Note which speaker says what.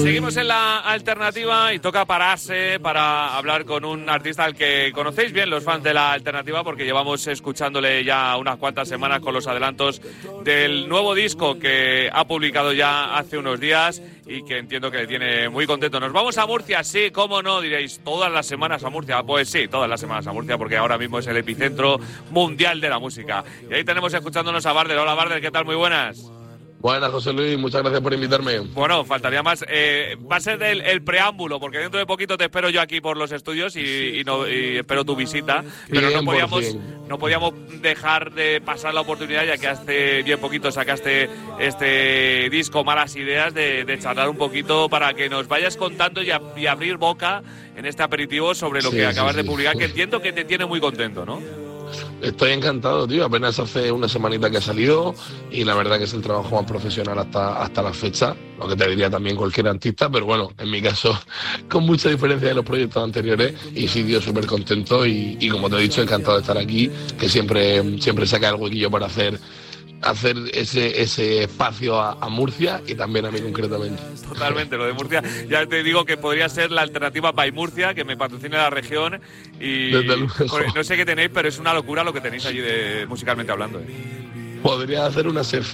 Speaker 1: Seguimos en la alternativa y toca pararse para hablar con un artista al que conocéis bien los fans de la alternativa, porque llevamos escuchándole ya unas cuantas semanas con los adelantos del nuevo disco que ha publicado ya hace unos días y que entiendo que le tiene muy contento. Nos vamos a Murcia, sí, cómo no, diréis, ¿todas las semanas a Murcia? Pues sí, todas las semanas a Murcia, porque ahora mismo es el epicentro mundial de la música. Y ahí tenemos escuchándonos a Bardel. Hola Bardel, ¿qué tal? Muy buenas.
Speaker 2: Buenas, José Luis, muchas gracias por invitarme.
Speaker 1: Bueno, faltaría más. Va a ser el preámbulo, porque dentro de poquito te espero yo aquí por los estudios y espero tu visita. Pero no podíamos dejar de pasar la oportunidad, ya que hace bien poquito sacaste este disco Malas Ideas, de charlar un poquito para que nos vayas contando y abrir boca en este aperitivo sobre lo que acabas de publicar, que entiendo que te tiene muy contento, ¿no?
Speaker 2: Estoy encantado, tío. Apenas hace una semanita que ha salido y la verdad que es el trabajo más profesional hasta la fecha, lo que te diría también cualquier artista, pero bueno, en mi caso, con mucha diferencia de los proyectos anteriores, y sí, tío, súper contento y como te he dicho, encantado de estar aquí, que siempre saca el huequillo para hacer ese espacio a Murcia y también a mí concretamente.
Speaker 1: Totalmente, lo de Murcia, ya te digo que podría ser la alternativa by Murcia, que me patrocine la región y no sé qué tenéis, pero es una locura lo que tenéis allí musicalmente hablando.
Speaker 2: Podría hacer una